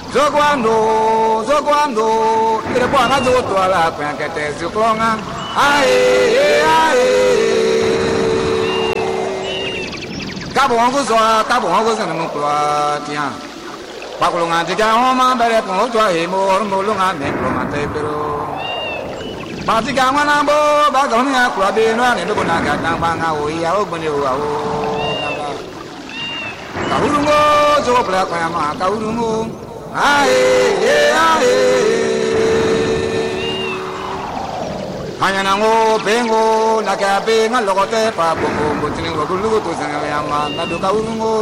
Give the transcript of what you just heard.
Zoguando, ele põe as outras lá, põe que te se clonga. Aê, Cabongo só não clotia. Paculunga de Gama, bere com outro aí, mormolunga, nem plomate, pero. Batigama na bo, bagonia, clubino, nem do bonaca, tambanga, oia, o bonio, Kaurungo, so black, Kaurungo. Hanyanango, Bengo, Nakabe, Nalote, Papa, Continue to Sangayama, Nadukaurungo.